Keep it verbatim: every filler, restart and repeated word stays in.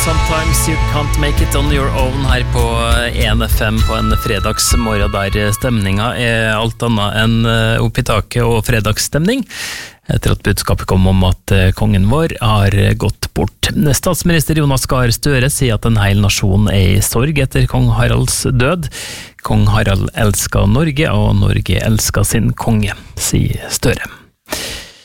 Sometimes you can't make it on your own her på en F M på en fredagsmorgen der stemninga er alt annet enn opp i taket og fredagsstemning etter at budskapet kom om at kongen vår har gått bort. Statsminister Jonas Gahr Støre sier at en hel nasjon er i sorg etter kong Haralds død. Kong Harald elsker Norge, og Norge elsker sin konge, sier Støre.